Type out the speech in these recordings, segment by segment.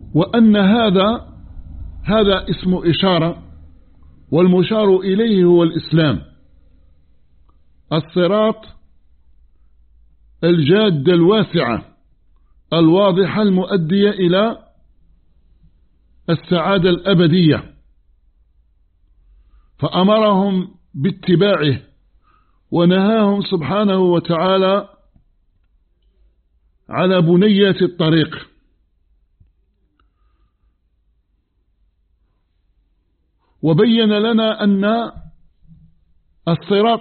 وأن هذا اسم إشارة، والمشار إليه هو الإسلام. الصراط الجادة الواسعة الواضحة المؤدية إلى السعادة الأبدية، فأمرهم باتباعه ونهاهم سبحانه وتعالى على بنيات الطريق. وبين لنا أن الصراط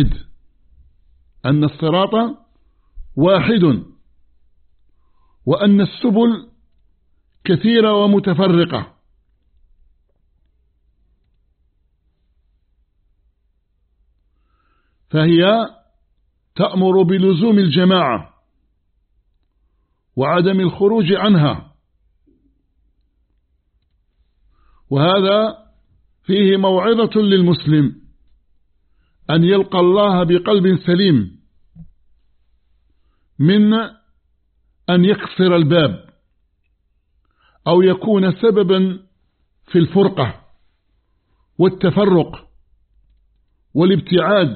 واحد، وأن السبل كثيرة ومتفرقة، فهي تأمر بلزوم الجماعة وعدم الخروج عنها، وهذا فيه موعظة للمسلم أن يلقى الله بقلب سليم من أن يكسر الباب أو يكون سببا في الفرقة والتفرق والابتعاد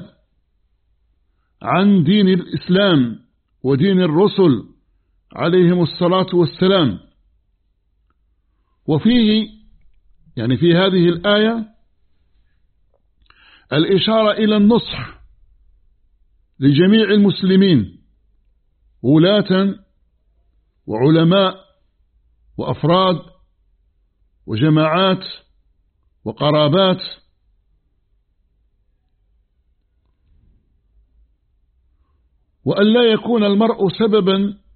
عن دين الإسلام ودين الرسل عليهم الصلاة والسلام. وفيه يعني في هذه الآية الإشارة إلى النصح لجميع المسلمين، ولاة وعلماء وأفراد وجماعات وقرابات، وأن لا يكون المرء سببا